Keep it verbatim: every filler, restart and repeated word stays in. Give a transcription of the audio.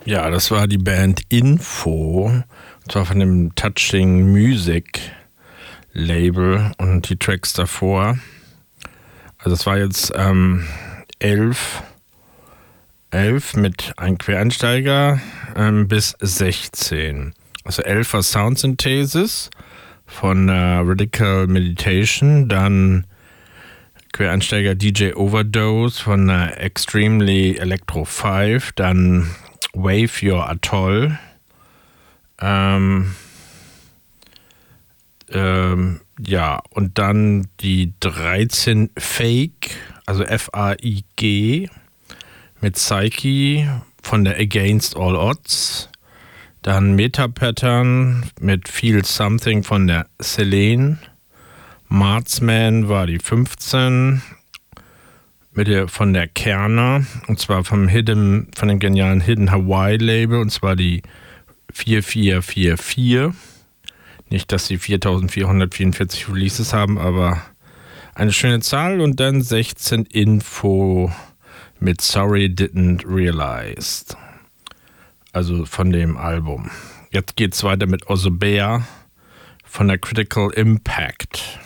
Ja, das war die Band Info, und zwar von dem Touching Music Label und die Tracks davor. Also es war jetzt ähm, elf, elf mit einem Quereinsteiger ähm, bis sechzehn. Also elf war Sound Synthesis von äh, Radical Meditation, dann Quereinsteiger D J Overdose von äh, Extremely Electro fünf, dann Wave Your Atoll, ähm, ähm, ja, und dann die dreizehn Fake, also F A I G, mit Psyche von der Against All Odds, dann Meta Pattern mit Feel Something von der Selene, Marksman war die fünfzehn mit der, von der Kerner, und zwar vom Hidden, von dem genialen Hidden Hawaii Label, und zwar die vier vier vier vier. Nicht, dass sie viertausendvierhundertvierundvierzig Releases haben, aber eine schöne Zahl. Und dann sechzehn Info mit Sorry Didn't Realize, also von dem Album. Jetzt geht's weiter mit Osobea von der Critical Impact.